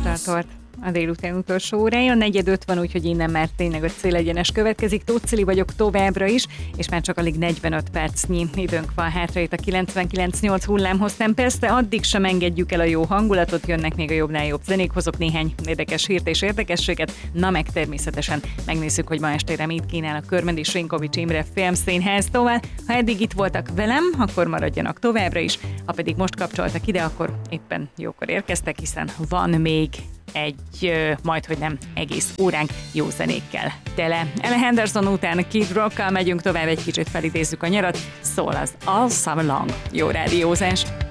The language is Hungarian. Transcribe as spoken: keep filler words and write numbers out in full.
startolt a délután utolsó órája. negyed öt van, úgyhogy innen már tényleg a célegyenes következik. Tóth Cili vagyok továbbra is, és már csak alig negyvenöt percnyi időnk van hátra itt a kilencvenkilenc nyolc hullámhoz. Nem persze, addig sem engedjük el a jó hangulatot, jönnek még a jobbnál jobb zenék, hozok néhány érdekes hírt és érdekességet, na meg természetesen megnézzük, hogy ma estére mit kínál a Körmendi Sinkovics Imre Filmszínház. Tovább, ha eddig itt voltak velem, akkor maradjanak továbbra is, ha pedig most kapcsoltak ide, akkor éppen jókor érkeztek, hiszen van még egy, majdhogy nem egész óránk jó zenékkel tele. Ellen Henderson után Kid Rockkal megyünk tovább, egy kicsit felidézzük a nyarat, szól az All Summer Long. Jó rádiózást!